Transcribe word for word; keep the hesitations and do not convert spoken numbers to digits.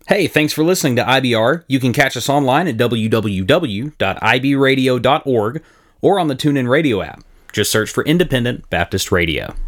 Hey, thanks for listening to I B R. You can catch us online at w w w dot i b radio dot org or on the TuneIn Radio app. Just search for Independent Baptist Radio.